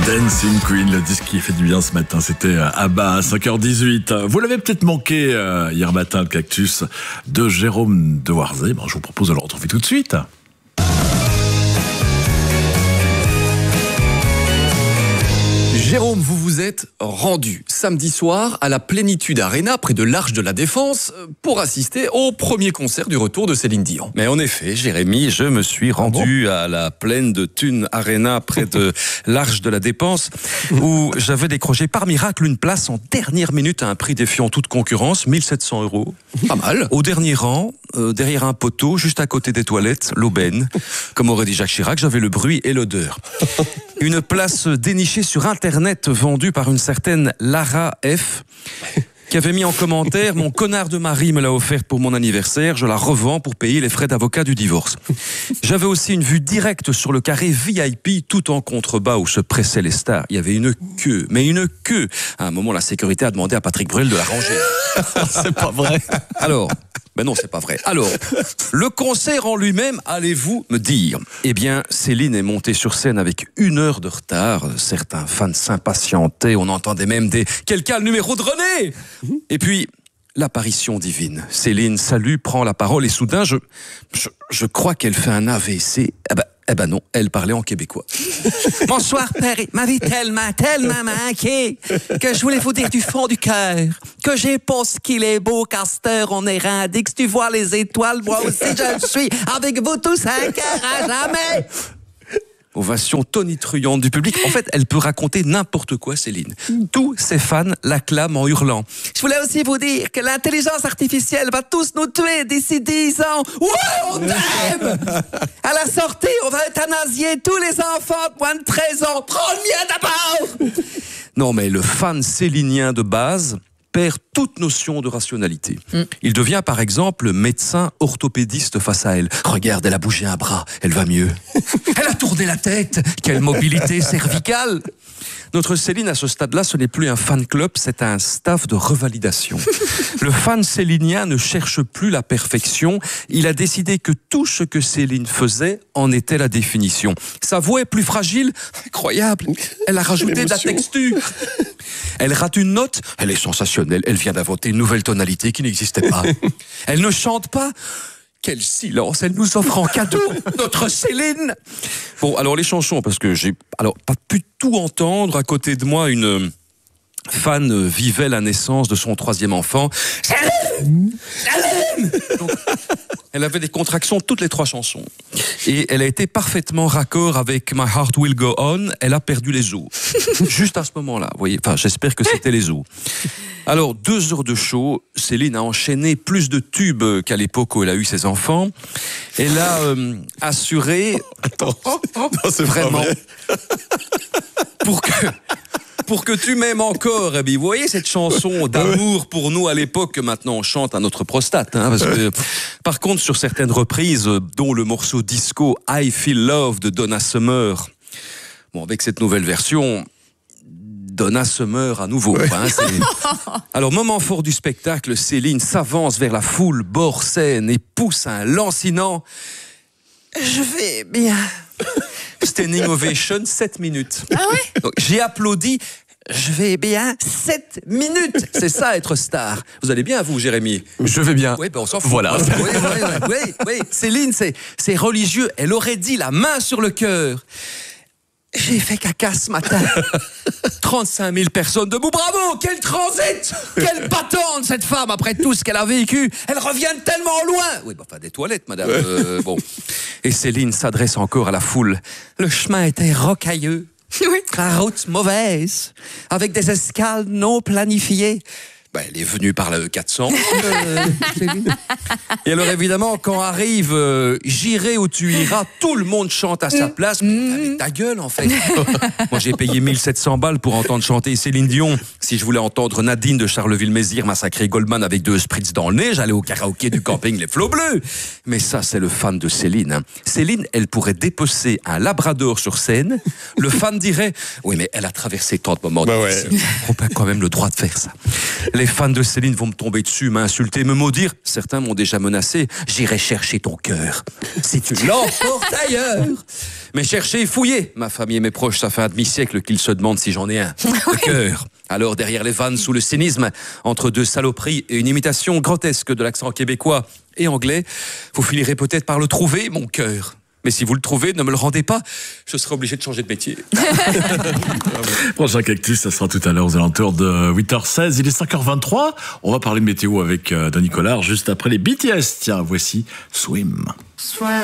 Dancing Queen, le disque qui fait du bien ce matin, c'était Abba à 5h18. Vous l'avez peut-être manqué hier matin, le Cactus de Jérôme Dewarzé. Je vous propose de le retrouver tout de suite. Jérôme, vous vous êtes rendu samedi soir à la Plénitude Arena, près de l'Arche de la Défense, pour assister au premier concert du retour de Céline Dion. Mais en effet, Jérémy, je me suis rendu à la Plénitude Arena, près de l'Arche de la Défense, où j'avais décroché par miracle une place en dernière minute à un prix défiant toute concurrence, 1 700 €. Pas mal. Au dernier rang, derrière un poteau, juste à côté des toilettes, l'aubaine. Comme aurait dit Jacques Chirac, j'avais le bruit et l'odeur. Une place dénichée sur Internet, vendue par une certaine Lara F, qui avait mis en commentaire « Mon connard de mari me l'a offerte pour mon anniversaire, je la revends pour payer les frais d'avocat du divorce. » J'avais aussi une vue directe sur le carré VIP, tout en contrebas où se pressaient les stars. Il y avait une queue, mais une queue. À un moment, la sécurité a demandé à Patrick Bruel de la ranger. C'est pas vrai. Alors... Ben non, c'est pas vrai. Alors, le concert en lui-même, allez-vous me dire? Eh bien, Céline est montée sur scène avec 1 heure de retard. Certains fans s'impatientaient. On entendait même des « Quelqu'un le numéro de René ?» Et puis, l'apparition divine. Céline salue, prend la parole et soudain, je crois qu'elle fait un AVC. Eh ben non, elle parlait en québécois. Bonsoir, père. Il m'avait tellement manqué que je voulais vous dire du fond du cœur que j'ai pas ce qu'il est beau, Caster, on est rendu. Que tu vois les étoiles, moi aussi je suis avec vous tous un cœur à jamais. Ovation tonitruante du public. En fait, elle peut raconter n'importe quoi, Céline. Tous ses fans l'acclament en hurlant. Je voulais aussi vous dire que l'intelligence artificielle va tous nous tuer d'ici 10 ans. Ouais, on t'aime! À la sortie, on va euthanasier tous les enfants de moins de 13 ans. Prends le mien d'abord! Non, mais le fan célinien de base perd toute notion de rationalité. Il devient par exemple médecin orthopédiste face à elle. Regarde, elle a bougé un bras, elle va mieux. Elle a tourné la tête, quelle mobilité cervicale. Notre Céline, à ce stade-là, ce n'est plus un fan club, c'est un staff de revalidation. Le fan célinien ne cherche plus la perfection. Il a décidé que tout ce que Céline faisait en était la définition. Sa voix est plus fragile, incroyable. Elle a rajouté de la texture. Elle rate une note, elle est sensationnelle. Elle vient d'inventer une nouvelle tonalité qui n'existait pas. Elle ne chante pas. Quel silence elle nous offre en cadeau, notre Céline. Bon, alors les chansons, parce que j'ai pas pu tout entendre. À côté de moi, une fan vivait la naissance de son 3e enfant. Céline. Donc, elle avait des contractions toutes les 3 chansons. Et elle a été parfaitement raccord avec My Heart Will Go On. Elle a perdu les os. Juste à ce moment-là, vous voyez. Enfin, j'espère que c'était les os. Alors, 2 heures de show, Céline a enchaîné plus de tubes qu'à l'époque où elle a eu ses enfants. Elle a assuré... Attends, non, c'est vraiment... Pour que tu m'aimes encore, eh bien, vous voyez cette chanson d'amour pour nous à l'époque que maintenant on chante à notre prostate. Parce que, par contre, sur certaines reprises, dont le morceau disco I Feel Love de Donna Summer, bon, avec cette nouvelle version... Donna Summer à nouveau. Alors, moment fort du spectacle, Céline s'avance vers la foule, bord scène, et pousse un lancinant « Je vais bien ». Standing ovation, 7 minutes. Ah ouais? Donc, j'ai applaudi « Je vais bien » 7 minutes. C'est ça, être star. Vous allez bien, vous, Jérémy? Je vais bien. Oui, ben on s'en fout. Voilà. Oui. Céline, c'est religieux. Elle aurait dit la main sur le cœur. J'ai fait caca ce matin. 35 000 personnes debout. Bravo, quel transit. Quelle patente, cette femme, après tout ce qu'elle a vécu. Elle revient tellement loin. Oui, enfin, des toilettes, madame. Bon. Et Céline s'adresse encore à la foule. Le chemin était rocailleux. Oui. La route mauvaise. Avec des escales non planifiées. Ben, elle est venue par la E400. Et alors évidemment, quand arrive J'irai où tu iras, tout le monde chante à sa place. Avec ta gueule, en fait. Moi, j'ai payé 1 700 balles pour entendre chanter Céline Dion. Si je voulais entendre Nadine de Charleville-Mézières massacrer Goldman avec 2 spritz dans le nez, j'allais au karaoké du camping Les Flots Bleus. Mais ça, c'est le fan de Céline. Céline, elle pourrait dépecer un labrador sur scène. Le fan dirait « Oui, mais elle a traversé tant de moments difficiles. On a quand même le droit de faire ça. » Les fans de Céline vont me tomber dessus, m'insulter, me maudire. Certains m'ont déjà menacé. J'irai chercher ton cœur. Si tu l'emportes ailleurs. Mais chercher et fouiller. Ma famille et mes proches, ça fait un demi-siècle qu'ils se demandent si j'en ai un. Le cœur. Alors, derrière les vannes, sous le cynisme, entre deux saloperies et une imitation grotesque de l'accent québécois et anglais, vous finirez peut-être par le trouver, mon cœur. Mais si vous le trouvez, ne me le rendez pas. Je serai obligé de changer de métier. Prochain Cactus, ça sera tout à l'heure aux alentours de 8h16. Il est 5h23. On va parler de météo avec Denis Collard juste après les BTS. Tiens, voici Swim.